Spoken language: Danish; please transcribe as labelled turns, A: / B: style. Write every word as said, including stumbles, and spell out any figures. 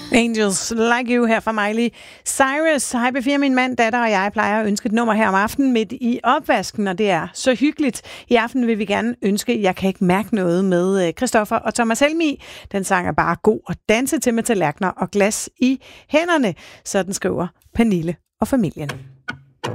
A: Angels Like You her fra Miley Cyrus. Hej P fire, min mand, datter og jeg plejer at ønske et nummer her om aftenen midt i opvasken, og det er så hyggeligt. I aften vil vi gerne ønske Jeg kan ikke mærke noget med Christoffer og Thomas Helmig. Den sang er bare god at danse til med tallerkener og glas i hænderne. Sådan skriver Pernille og familien.